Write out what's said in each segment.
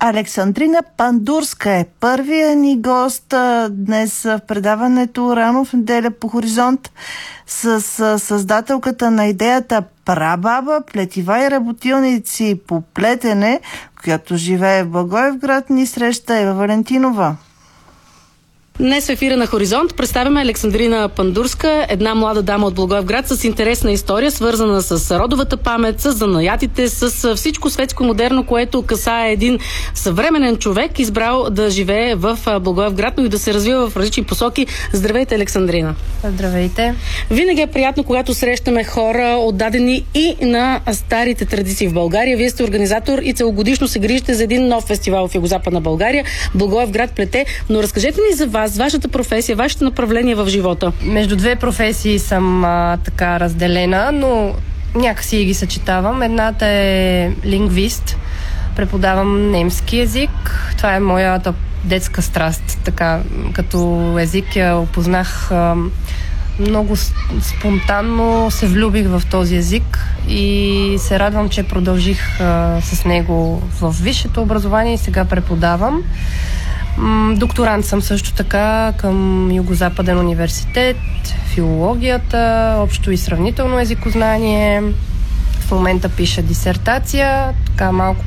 Александрина Пандурска е първия ни гост днес в предаването Рано в неделя по Хоризонт с създателката на идеята Прабаба, плетива и работилници по плетене, която живее в Благоевград, ни среща Ева Валентинова. Днес в ефира на Хоризонт представяме Александрина Пандурска, една млада дама от Благоевград с интересна история, свързана с родовата памет, с занаятите, с всичко светско и модерно, което касае един съвременен човек, избрал да живее в Благоевград, но и да се развива в различни посоки. Здравейте, Александрина! Здравейте! Винаги е приятно, когато срещаме хора, отдадени и на старите традиции в България. Вие сте организатор и целогодишно се грижите за един нов фестивал в Югозападна България, Благоевград плете. Но разкажете ни за вас, вашата професия, вашето направление в живота. Между две професии съм така разделена, но някакси ги съчетавам. Едната е лингвист. Преподавам немски език. Това е моята детска страст. Така, като език я опознах много спонтанно, се влюбих в този език и се радвам, че продължих с него в висшето образование и сега преподавам. Докторант съм също така към Югозападен университет, филологията, общо и сравнително езикознание. В момента пиша дисертация, така малко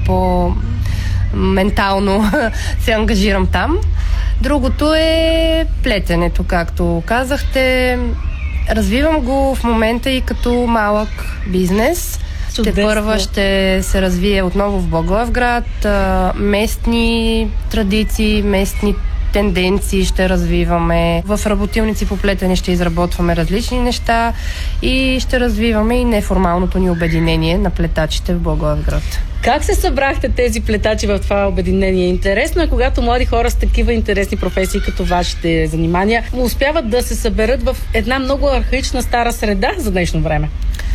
по-ментално се ангажирам там. Другото е плетенето, както казахте. Развивам го в момента и като малък бизнес. Тепърва ще се развие отново в Благоевград. Местни традиции, местни тенденции ще развиваме. В работилници по плетене ще изработваме различни неща и ще развиваме и неформалното ни обединение на плетачите в Благоевград. Как се събрахте тези плетачи в това обединение? Интересно е, когато млади хора с такива интересни професии като вашите занимания успяват да се съберат в една много архаична стара среда за днешно време.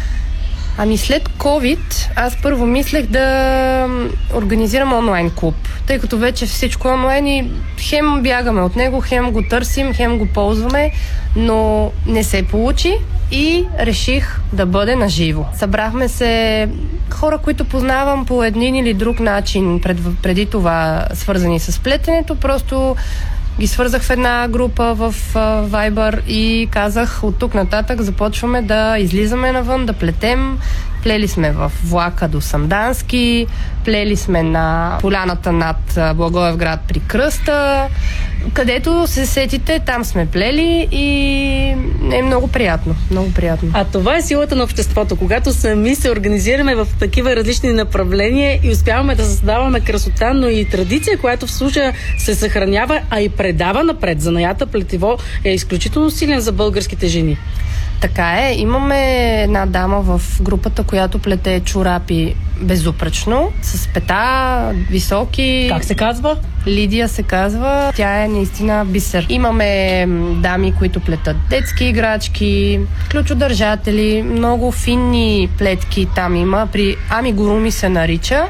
Ами след COVID, аз първо мислех да организирам онлайн клуб, тъй като вече всичко е онлайн и хем бягаме от него, хем го търсим, хем го ползваме, но не се получи и реших да бъде наживо. Събрахме се хора, които познавам по един или друг начин преди това, свързани с плетенето, просто ги свързах в една група в Viber и казах, от тук нататък започваме да излизаме навън, да плетем. Плели сме в влака до Сандански, плели сме на поляната над Благоевград при Кръста. Където се сетите, там сме плели и е много приятно. Много приятно. А това е силата на обществото, когато сами се организираме в такива различни направления и успяваме да създаваме красота, но и традиция, която в случая се съхранява, а и предава напред. Занаята плетиво е изключително силен за българските жени. Така е. Имаме една дама в групата, която плете чорапи безупречно, с пета, високи. Как се казва? Лидия се казва. Тя е наистина бисер. Имаме дами, които плетат детски играчки, ключодържатели, много финни плетки там има. При амигуруми се нарича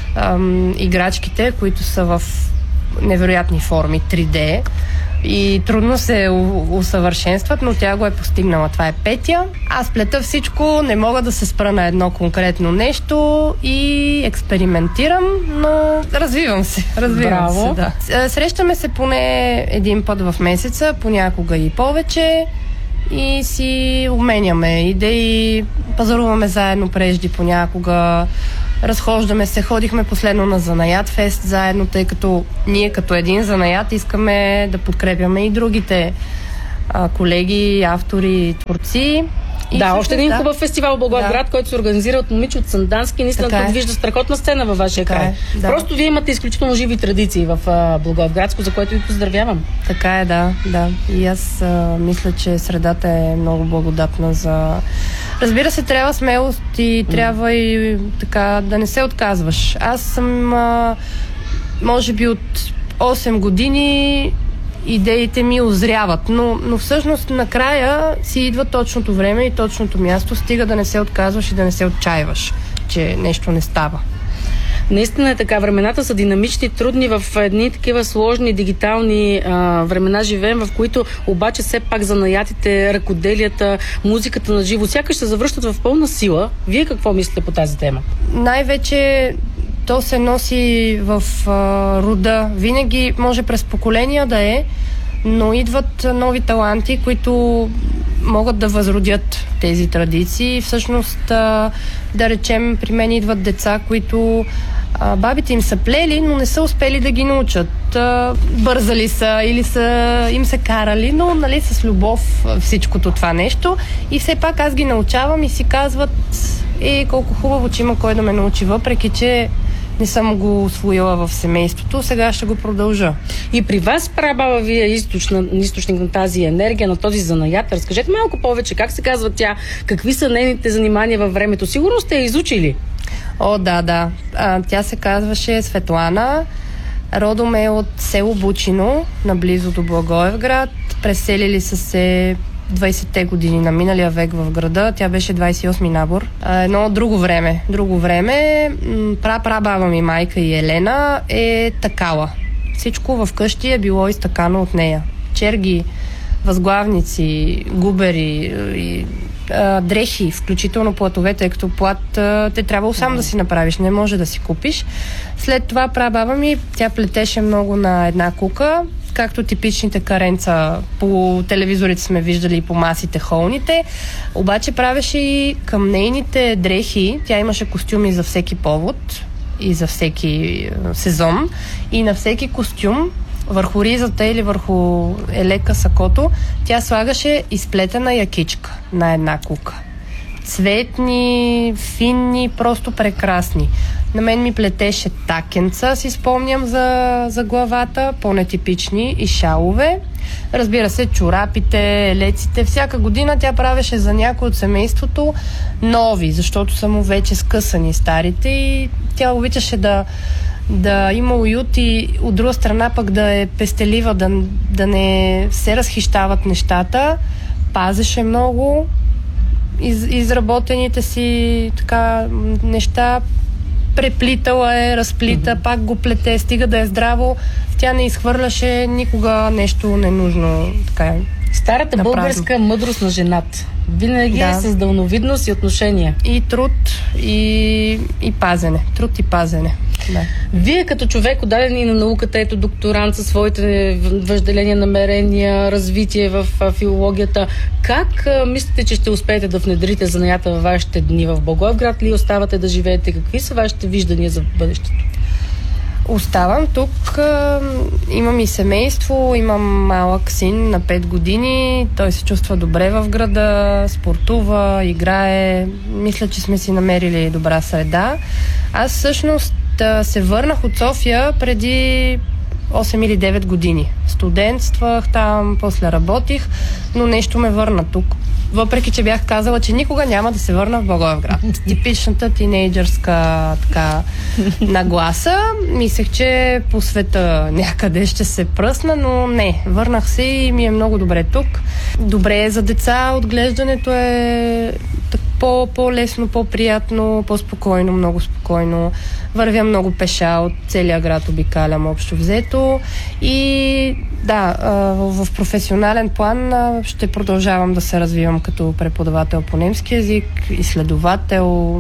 играчките, които са в невероятни форми, 3D. И трудно се усъвършенстват, но тя го е постигнала. Това е Петя. Аз плета всичко, не мога да се спра на едно конкретно нещо и експериментирам, но развивам се. Браво. Да. Срещаме се поне един път в месеца, понякога и повече и си обменяме идеи, пазаруваме заедно прежди понякога. Разхождаме се, ходихме последно на Занаят фест заедно, тъй като ние като един занаят искаме да подкрепяме и другите колеги, автори, творци. И още един хубав фестивал в Благоевград, който се организира от момиче от Сандански. Наистина тук вижда страхотна сцена във вашия край. Да. Просто вие имате изключително живи традиции в Благоевградско, за което ви поздравявам. Така е, да. И аз мисля, че средата е много благодатна за... Разбира се, трябва смелост и трябва и така да не се отказваш. Аз съм може би от 8 години идеите ми озряват, но всъщност накрая си идва точното време и точното място, стига да не се отказваш и да не се отчаиваш, че нещо не става. Наистина е така. Времената са динамични, трудни, в едни такива сложни дигитални времена живеем, в които обаче все пак занаятите, ръкоделията, музиката на живо, сякаш се завръщат в пълна сила. Вие какво мислите по тази тема? Най-вече То се носи в рода. Винаги може през поколения да е, но идват нови таланти, които могат да възродят тези традиции. Всъщност, да речем, при мен идват деца, които бабите им са плели, но не са успели да ги научат. Бързали са или им се карали, но нали, с любов всичкото това нещо. И все пак аз ги научавам и си казват колко хубаво, че има кой да ме научи, въпреки че не съм го усвоила в семейството, сега ще го продължа. И при вас прабаба ви е източник на тази енергия, на този занаят. Разкажете малко повече, как се казва тя, какви са нейните занимания във времето. Сигурно сте я изучили? О, да. Тя се казваше Светлана. Родом е от село Бучино, наблизо до Благоевград. Преселили са се 20-те години на миналия век в града. Тя беше 28-ми набор. Едно друго време. Прабаба ми, майка и Елена, е такала. Всичко вкъщи е било изтъкано от нея. Черги, възглавници, губери и дрехи, включително платове, тъй като плат те трябвало сам да си направиш, не може да си купиш. След това прабаба ми, тя плетеше много на една кука, както типичните каренца по телевизорите сме виждали и по масите, холните, обаче правеше и към нейните дрехи. Тя имаше костюми за всеки повод и за всеки сезон и на всеки костюм върху ризата или върху елека сакото, тя слагаше изплетена якичка на една кука. Цветни, финни, просто прекрасни. На мен ми плетеше такенца, си спомням за главата, по-нетипични и шалове. Разбира се, чорапите, леците. Всяка година тя правеше за някой от семейството нови, защото са му вече скъсани старите и тя обичаше да има уют и от друга страна пък да е пестелива, да не се разхищават нещата. Пазеше много изработените си така неща. Преплитала е, разплита, пак го плете, стига да е здраво. Тя не изхвърляше никога нещо ненужно. Така е. Старата българска мъдрост на жената. Винаги е с дълновидност и отношение. И труд, и пазене. Труд и пазене. Да. Вие като човек, отдаден и на науката, ето докторант със своите въжделения, намерения, развитие в филологията, как мислите, че ще успеете да внедрите занаята във вашите дни в Благоевград ли оставате да живеете? Какви са вашите виждания за бъдещето? Оставам тук, имам и семейство, имам малък син на 5 години, той се чувства добре в града, спортува, играе, мисля, че сме си намерили добра среда. Аз всъщност се върнах от София преди 8 или 9 години. Студентствах там, после работих, но нещо ме върна тук. Въпреки че бях казала, че никога няма да се върна в Благоевград. Типичната тинейджърска така нагласа. Мислех, че по света някъде ще се пръсна, но не. Върнах се и ми е много добре тук. Добре е за деца, отглеждането е по-лесно, по-приятно, по-спокойно, много спокойно. Вървя много пеша, от целия град обикалям общо взето. И да, в професионален план ще продължавам да се развивам като преподавател по немски език, изследовател.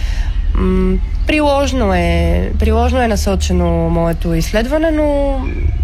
Приложно е насочено моето изследване, но